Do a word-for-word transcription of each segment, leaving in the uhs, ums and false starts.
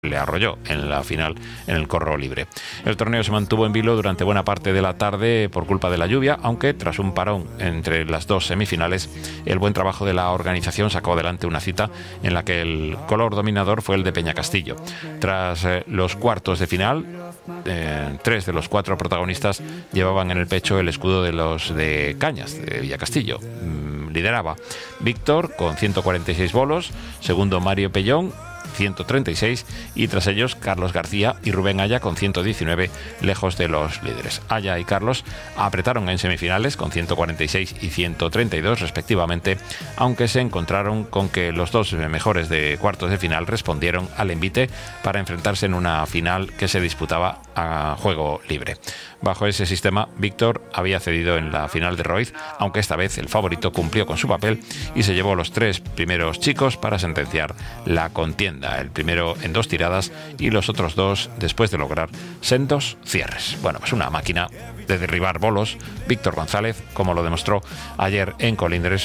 le arrolló en la final en el corro libre. El torneo se mantuvo en vilo durante buena parte de la tarde por culpa de la lluvia, aunque tras un parón entre las dos semifinales, el buen trabajo de la organización sacó adelante una cita en la que el color dominador fue el de Peñacastillo. Tras eh, los cuartos de final, eh, tres de los cuatro protagonistas llevaban en el pecho el escudo de los de Cañas, de Villacastillo. Mm, lideraba Víctor con ciento cuarenta y seis bolos, segundo Mario Pellón, ciento treinta y seis, y tras ellos Carlos García y Rubén Aya con ciento diecinueve, lejos de los líderes. Aya y Carlos apretaron en semifinales con ciento cuarenta y seis y ciento treinta y dos respectivamente, aunque se encontraron con que los dos mejores de cuartos de final respondieron al envite para enfrentarse en una final que se disputaba a juego libre. Bajo ese sistema, Víctor había cedido en la final de Roiz, aunque esta vez el favorito cumplió con su papel y se llevó los tres primeros chicos para sentenciar la contienda. El primero en dos tiradas y los otros dos después de lograr sendos cierres. Bueno, pues una máquina de derribar bolos, Víctor González, como lo demostró ayer en Colindres,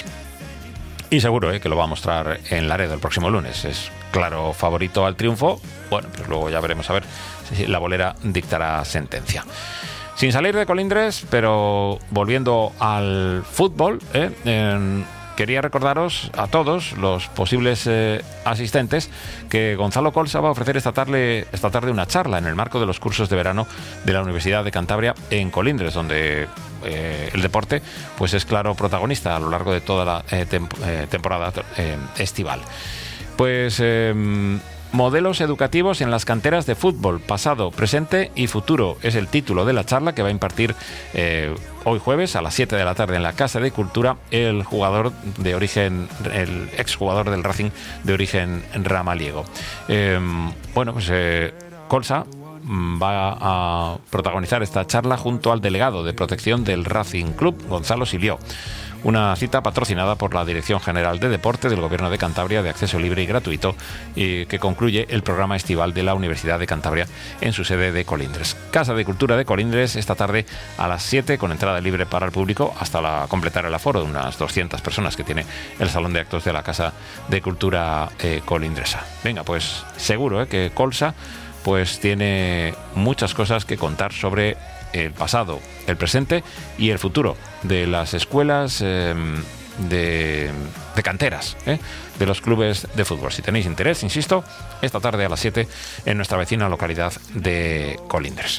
y seguro eh, que lo va a mostrar en Laredo el próximo lunes. Es claro favorito al triunfo. Bueno, pues luego ya veremos a ver si la bolera dictará sentencia. Sin salir de Colindres, pero volviendo al fútbol, eh, eh, quería recordaros a todos los posibles eh, asistentes que Gonzalo Colsa va a ofrecer esta tarde, esta tarde una charla en el marco de los cursos de verano de la Universidad de Cantabria en Colindres, donde eh, el deporte pues es claro protagonista a lo largo de toda la eh, tem- eh, temporada eh, estival. Pues eh, modelos educativos en las canteras de fútbol, pasado, presente y futuro. Es el título de la charla que va a impartir eh, hoy jueves a las siete de la tarde en la Casa de Cultura el jugador de origen, el exjugador del Racing de origen ramaliego. Eh, bueno, pues eh, Colsa va a protagonizar esta charla junto al delegado de protección del Racing Club, Gonzalo Silió. Una cita patrocinada por la Dirección General de Deporte del Gobierno de Cantabria, de acceso libre y gratuito, y que concluye el programa estival de la Universidad de Cantabria en su sede de Colindres. Casa de Cultura de Colindres esta tarde a las siete, con entrada libre para el público hasta la, completar el aforo de unas doscientas personas que tiene el Salón de Actos de la Casa de Cultura eh, colindresa. Venga, pues seguro eh, que Colsa pues tiene muchas cosas que contar sobre el pasado, el presente y el futuro de las escuelas eh, de, de canteras, ¿eh? de los clubes de fútbol. Si tenéis interés, insisto, esta tarde a las siete en nuestra vecina localidad de Colindres.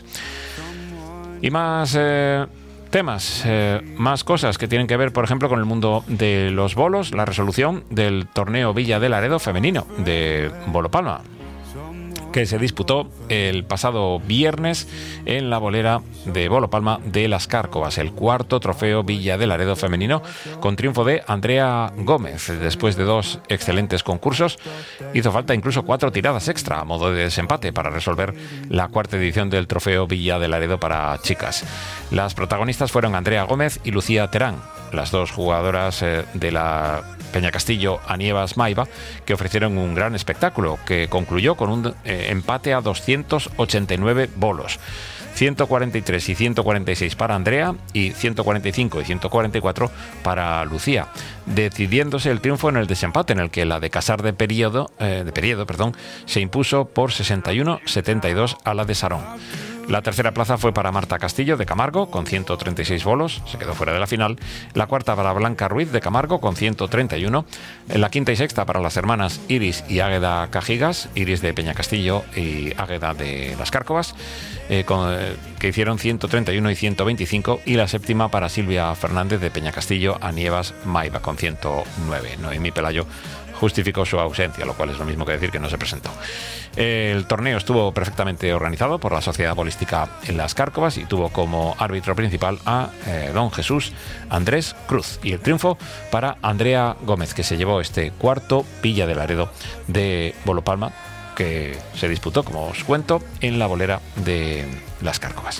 Y más eh, temas, eh, más cosas que tienen que ver, por ejemplo, con el mundo de los bolos, la resolución del torneo Villa de Laredo femenino de Bolo Palma, que se disputó el pasado viernes en la bolera de Bolo Palma de Las Cárcovas, el cuarto trofeo Villa de Laredo femenino, con triunfo de Andrea Gómez. Después de dos excelentes concursos, hizo falta incluso cuatro tiradas extra a modo de desempate para resolver la cuarta edición del trofeo Villa de Laredo para chicas. Las protagonistas fueron Andrea Gómez y Lucía Terán, las dos jugadoras eh, de la Peñacastillo Anievas Maiva, que ofrecieron un gran espectáculo que concluyó con un eh, empate a doscientos ochenta y nueve bolos. ciento cuarenta y tres y ciento cuarenta y seis para Andrea y ciento cuarenta y cinco y ciento cuarenta y cuatro para Lucía, decidiéndose el triunfo en el desempate, en el que la de Casar de Periodo, eh, de Periodo perdón, se impuso por sesenta y uno setenta y dos a la de Sarón. La tercera plaza fue para Marta Castillo de Camargo con ciento treinta y seis bolos, se quedó fuera de la final. La cuarta para Blanca Ruiz de Camargo con ciento treinta y uno. La quinta y sexta para las hermanas Iris y Águeda Cajigas, Iris de Peñacastillo y Águeda de Las Cárcovas, eh, con, eh, que hicieron ciento treinta y uno y ciento veinticinco. Y la séptima para Silvia Fernández de Peñacastillo Anievas Maiva con ciento nueve. Noemí Pelayo justificó su ausencia, lo cual es lo mismo que decir que no se presentó. El torneo estuvo perfectamente organizado por la Sociedad Bolística en Las Cárcovas y tuvo como árbitro principal a eh, don Jesús Andrés Cruz. Y el triunfo para Andrea Gómez, que se llevó este cuarto Villa de Laredo de Bolo Palma, que se disputó, como os cuento, en la bolera de Las Cárcovas.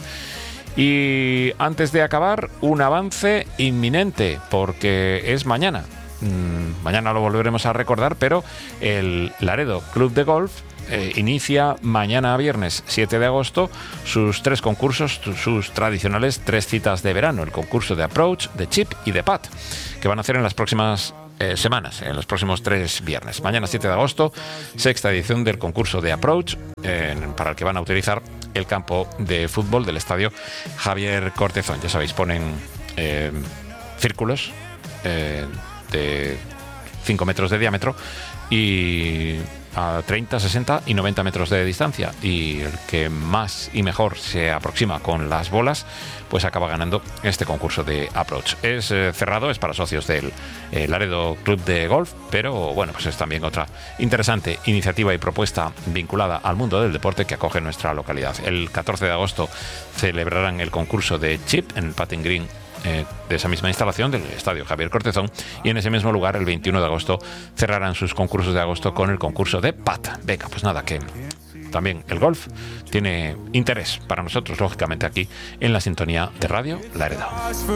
Y antes de acabar, un avance inminente, porque es mañana. Mm, mañana lo volveremos a recordar, pero el Laredo Club de Golf eh, inicia mañana viernes siete de agosto sus tres concursos, sus tradicionales tres citas de verano, el concurso de approach, de chip y de putt, que van a hacer en las próximas eh, semanas, en los próximos tres viernes. Mañana siete de agosto, sexta edición del concurso de Approach, eh, para el que van a utilizar el campo de fútbol del estadio Javier Cortezón. Ya sabéis, ponen eh, círculos eh, de cinco metros de diámetro y a treinta, sesenta y noventa metros de distancia, y el que más y mejor se aproxima con las bolas pues acaba ganando este concurso de Approach. Es eh, cerrado, es para socios del eh, Laredo Club de Golf, pero bueno, pues es también otra interesante iniciativa y propuesta vinculada al mundo del deporte que acoge nuestra localidad. El catorce de agosto celebrarán el concurso de chip en el putting green Eh, de esa misma instalación del estadio Javier Cortezón, y en ese mismo lugar el veintiuno de agosto cerrarán sus concursos de agosto con el concurso de Pat. Venga, pues nada, que también el golf tiene interés para nosotros, lógicamente, aquí en la sintonía de Radio Laredo.